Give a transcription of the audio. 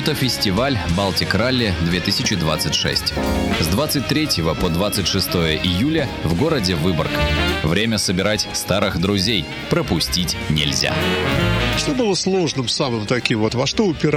Мотофестиваль «Балтик Ралли 2026». С 23 по 26 июля в городе Выборг. Время собирать старых друзей. Пропустить нельзя. Что было сложным самым таким? Во что упирались?